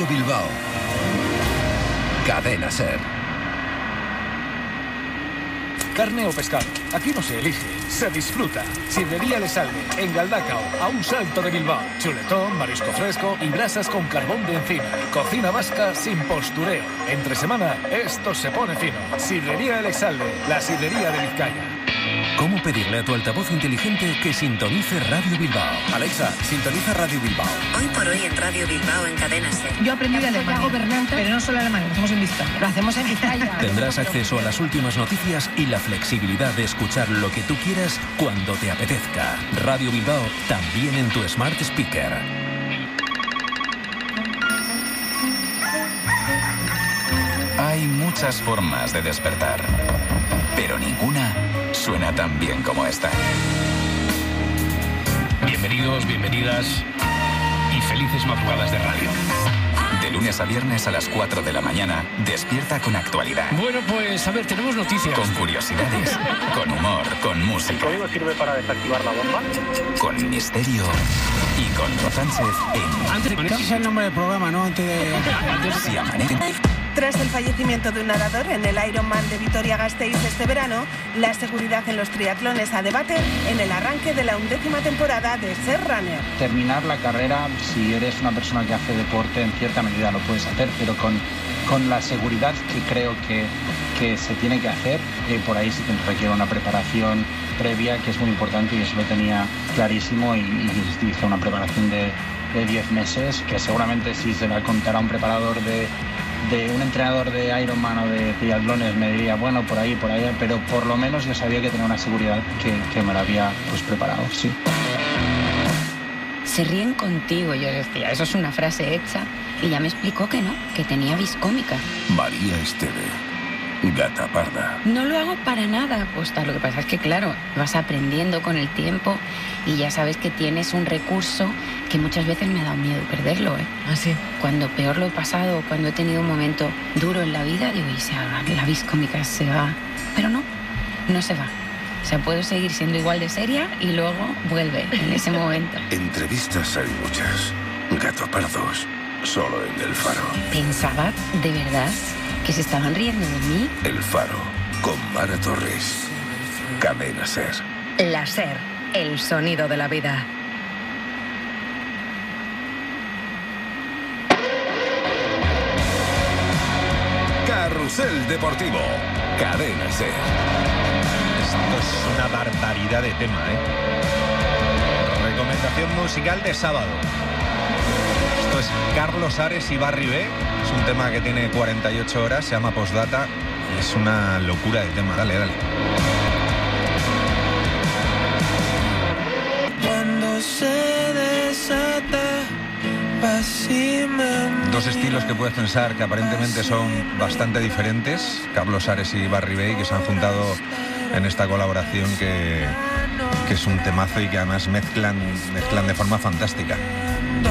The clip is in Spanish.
Radio Bilbao. Cadena SER. Carne o pescado, aquí no se elige, se disfruta. Sidrería El Salve, en Galdacao, a un salto de Bilbao. Chuletón, marisco fresco y brasas con carbón de encina. Cocina vasca sin postureo. Entre semana, esto se pone fino. Sidrería El Salve, la sidrería de Vizcaya. ¿Cómo pedirle a tu altavoz inteligente que sintonice Radio Bilbao? Alexa, sintoniza Radio Bilbao. Hoy por hoy en Radio Bilbao en Cadena SER. Yo aprendí de Alemania, pero no solo Alemania, lo hacemos en Vizcaya. Lo hacemos en Vizcaya. Tendrás acceso a las últimas noticias y la flexibilidad de escuchar lo que tú quieras cuando te apetezca. Radio Bilbao, también en tu Smart Speaker. Hay muchas formas de despertar, pero ninguna suena tan bien como esta. Bienvenidos, bienvenidas y felices madrugadas de radio. De lunes a viernes a las 4 de la mañana, despierta con actualidad. Bueno, pues a ver, tenemos noticias. Con curiosidades, con humor, con música. ¿El código sirve para desactivar la bomba? Con misterio y con Ro Sánchez en... Ese es el nombre del programa, ¿no? Antes de... Si amanece... Tras el fallecimiento de un nadador en el Ironman de Vitoria-Gasteiz este verano, la seguridad en los triatlones a debate en el arranque de la 11ª temporada de SER Runner. Terminar la carrera, si eres una persona que hace deporte, en cierta medida lo puedes hacer, pero con la seguridad que creo que se tiene que hacer, por ahí sí que requiere una preparación previa que es muy importante y eso lo tenía clarísimo y hice una preparación de 10 meses que seguramente si se la contara a un preparador de un entrenador de Ironman o de triatlones me diría, bueno, por ahí, pero por lo menos yo sabía que tenía una seguridad que me la había preparado, sí. Se ríen contigo, yo decía, eso es una frase hecha, y ya me explicó que no, que tenía vis cómica. María Esteve, gata parda. No lo hago para nada apostar, lo que pasa es que claro, vas aprendiendo con el tiempo y ya sabes que tienes un recurso que muchas veces me ha dado miedo perderlo, ¿eh? ¿Ah, sí? Cuando peor lo he pasado, cuando he tenido un momento duro en la vida, digo, y se haga, la vis cómica se va, pero no se va. O sea, puedo seguir siendo igual de seria y luego vuelve en ese momento. Entrevistas hay muchas. Gato pardos, solo en El Faro. Pensaba, de verdad, que se estaban riendo de mí. El Faro, con Mara Torres. Cadena SER. La SER, el sonido de la vida. Carrusel Deportivo. Cadena SER. Esto es una barbaridad de tema, ¿eh? Recomendación musical de sábado. Esto es Carlos Ares y Barry B. Es un tema que tiene 48 horas, se llama Postdata. Y es una locura de tema. Dale. Cuando se desata, Dos estilos que puedes pensar que aparentemente son bastante diferentes. Carlos Ares y Barry Bay, que se han juntado en esta colaboración que es un temazo y que además mezclan de forma fantástica.